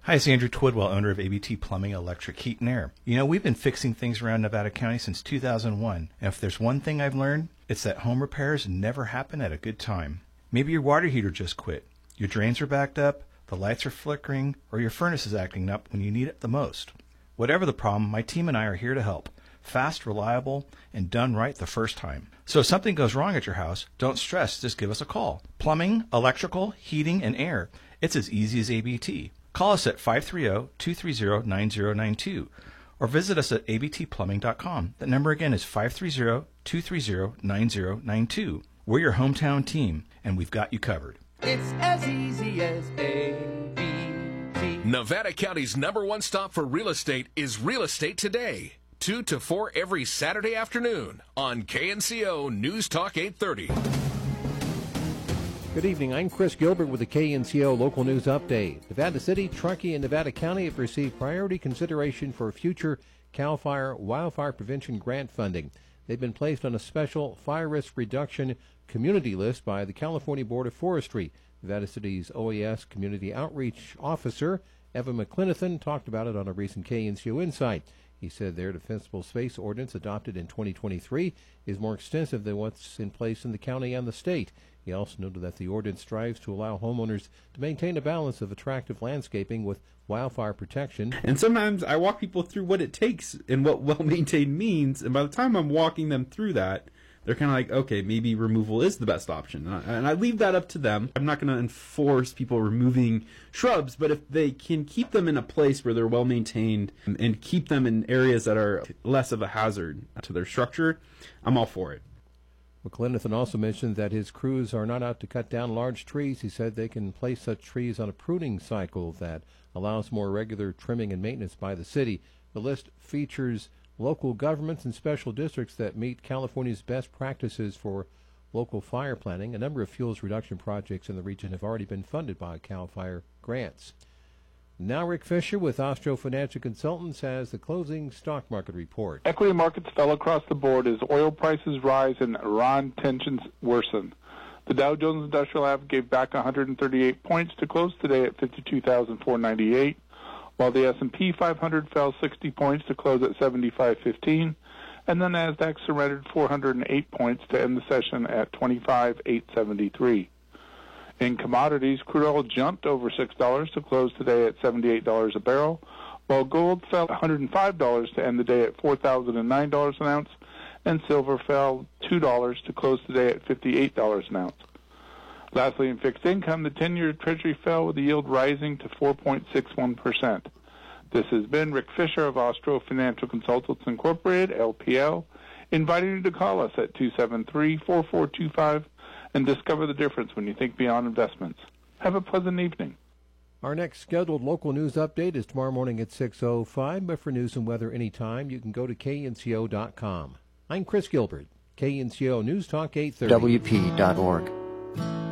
Hi, it's Andrew Twidwell, owner of ABT Plumbing, Electric, Heat, and Air. You know, we've been fixing things around Nevada County since 2001, and if there's one thing I've learned, it's that home repairs never happen at a good time. Maybe your water heater just quit, your drains are backed up, the lights are flickering, or your furnace is acting up when you need it the most. Whatever the problem, my team and I are here to help. Fast, reliable, and done right the first time. So if something goes wrong at your house, don't stress, just give us a call. Plumbing, electrical, heating, and air. It's as easy as ABT. Call us at 530-230-9092 or visit us at abtplumbing.com. That number again is 530-230-9092. We're your hometown team, and we've got you covered. It's as easy as ABT. Nevada County's #1 stop for real estate is Real Estate Today. 2 to 4 every Saturday afternoon on KNCO News Talk 830. Good evening. I'm Chris Gilbert with the KNCO Local News Update. Nevada City, Truckee, and Nevada County have received priority consideration for future CAL FIRE wildfire prevention grant funding. They've been placed on a special fire risk reduction community list by the California Board of Forestry. Nevada City's OAS Community Outreach Officer, Evan McClinathan, talked about it on a recent KNCO Insight. He said their defensible space ordinance adopted in 2023 is more extensive than what's in place in the county and the state. He also noted that the ordinance strives to allow homeowners to maintain a balance of attractive landscaping with wildfire protection. And sometimes I walk people through what it takes and what well-maintained means, and by the time I'm walking them through that, they're kind of like, okay, maybe removal is the best option. And I leave that up to them. I'm not going to enforce people removing shrubs, but if they can keep them in a place where they're well-maintained and keep them in areas that are less of a hazard to their structure, I'm all for it. McClinathan also mentioned that his crews are not out to cut down large trees. He said they can place such trees on a pruning cycle that allows more regular trimming and maintenance by the city. The list features local governments and special districts that meet California's best practices for local fire planning. A number of fuels reduction projects in the region have already been funded by CAL FIRE grants. Now Rick Fisher with Ostro Financial Consultants has the closing stock market report. Equity markets fell across the board as oil prices rise and Iran tensions worsen. The Dow Jones Industrial Average gave back 138 points to close today at 52,498, while the S&P 500 fell 60 points to close at 75.15, and the Nasdaq surrendered 408 points to end the session at 25,873. In commodities, crude oil jumped over $6 to close today at $78 a barrel, while gold fell $105 to end the day at $4,009 an ounce, and silver fell $2 to close today at $58 an ounce. Lastly, in fixed income, the 10-year Treasury fell with the yield rising to 4.61%. This has been Rick Fisher of Ostro Financial Consultants Incorporated, LPL, inviting you to call us at 273-4425 and discover the difference when you think beyond investments. Have a pleasant evening. Our next scheduled local news update is tomorrow morning at 6:05, but for news and weather anytime, you can go to knco.com. I'm Chris Gilbert, KNCO News Talk 830. WP.org.